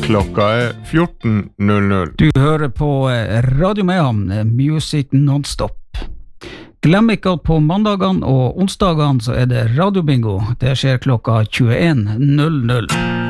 Klokka 14:00. Du hører på Radio Mayhem, Music Non-Stop. Glem ikke at på mandagene og onsdagene så det radiobingo. Det skjer klokka 21:00.